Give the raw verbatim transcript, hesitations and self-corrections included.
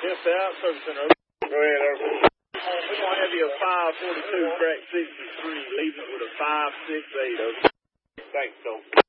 Yes, out, service center. Go ahead, over. We're going to have you a five forty-two, crack sixty-three, leaving with a five six eight. Thanks, Cole.